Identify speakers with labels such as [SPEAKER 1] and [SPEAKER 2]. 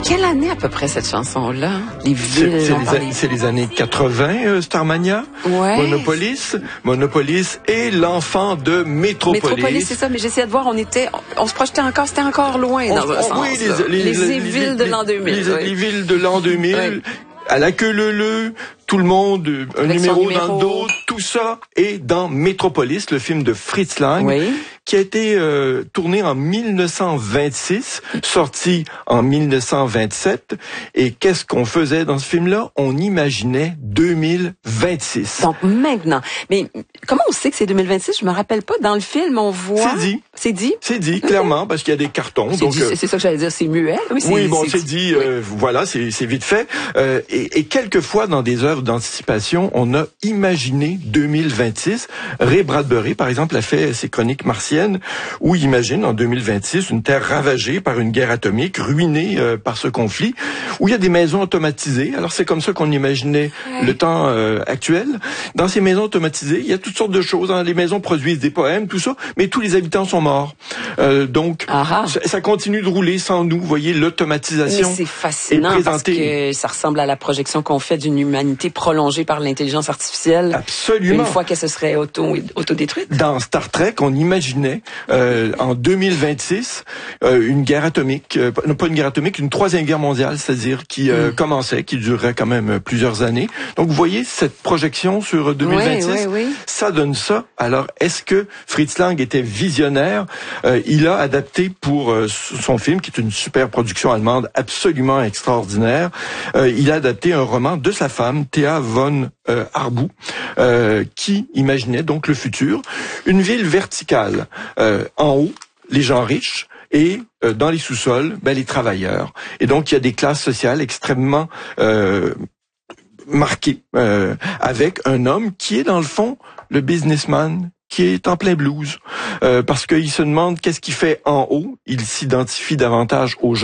[SPEAKER 1] quelle année à peu près cette chanson-là? Les villes,
[SPEAKER 2] c'est les années 80, Starmania,
[SPEAKER 1] ouais.
[SPEAKER 2] Monopolis et l'enfant de Métropolis.
[SPEAKER 1] Métropolis, c'est ça, mais j'essayais de voir, on se projetait encore, c'était encore loin dans un sens.
[SPEAKER 2] Oui,
[SPEAKER 1] les villes de l'an 2000.
[SPEAKER 2] Les villes de l'an 2000. Oui. À la queue leu, tout le monde, un numéro dans le dos, tout ça est dans Métropolis, le film de Fritz Lang, oui. Qui a été tourné en 1926, sorti en 1927. Et qu'est-ce qu'on faisait dans ce film-là? On imaginait 2026.
[SPEAKER 1] Donc maintenant, mais comment on sait que c'est 2026? Je me rappelle pas. Dans le film, on voit...
[SPEAKER 2] C'est dit, clairement, parce qu'il y a des cartons.
[SPEAKER 1] C'est ça que j'allais dire, c'est muet.
[SPEAKER 2] Oui, c'est dit, voilà, c'est vite fait. Et quelquefois, dans des œuvres d'anticipation, on a imaginé 2026. Ray Bradbury, par exemple, a fait ses chroniques martiennes, où il imagine en 2026 une terre ravagée par une guerre atomique, ruinée par ce conflit, où il y a des maisons automatisées. Alors c'est comme ça qu'on imaginait le temps actuel. Dans ces maisons automatisées, il y a toutes sortes de choses. Hein. Les maisons produisent des poèmes, tout ça, mais tous les habitants sont morts. Donc ça continue de rouler sans nous. Vous voyez, l'automatisation.
[SPEAKER 1] Mais c'est fascinant parce que ça ressemble à la projection qu'on fait d'une humanité prolongée par l'intelligence artificielle.
[SPEAKER 2] Absolument.
[SPEAKER 1] Une fois qu'elle se serait autodétruite.
[SPEAKER 2] Dans Star Trek, on imaginait en 2026 une guerre atomique, pas une guerre atomique, une troisième guerre mondiale, c'est-à-dire qui commençait, qui durerait quand même plusieurs années. Donc vous voyez cette projection sur 2026, ça donne ça. Alors est-ce que Fritz Lang était visionnaire? Il a adapté pour son film, qui est une super production allemande absolument extraordinaire, il a adapté un roman de sa femme, Thea von Harbou, qui imaginait donc le futur, une ville verticale. En haut, les gens riches, et dans les sous-sols, les travailleurs. Et donc, il y a des classes sociales extrêmement marquées, avec un homme qui est, dans le fond, le businessman qui est en plein blues. Parce qu'il se demande qu'est-ce qu'il fait en haut. Il s'identifie davantage aux gens